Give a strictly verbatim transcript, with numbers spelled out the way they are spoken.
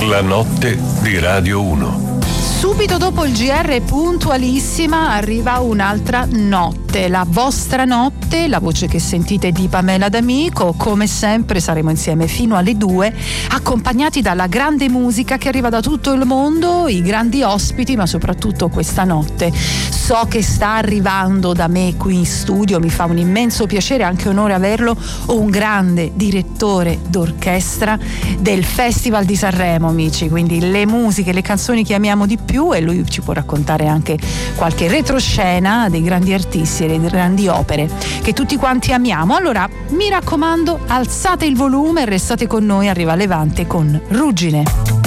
La notte di Radio uno. Subito dopo il G R puntualissima arriva un'altra notte, la vostra notte, la voce che sentite di Pamela D'Amico. Come sempre saremo insieme fino alle due, accompagnati dalla grande musica che arriva da tutto il mondo, i grandi ospiti, ma soprattutto questa notte so che sta arrivando da me qui in studio, mi fa un immenso piacere, anche onore averlo, un grande direttore d'orchestra del Festival di Sanremo, amici, quindi le musiche, le canzoni che amiamo di più, e lui ci può raccontare anche qualche retroscena dei grandi artisti e delle grandi opere che tutti quanti amiamo. Allora mi raccomando, alzate il volume e restate con noi, arriva Levante con Ruggine.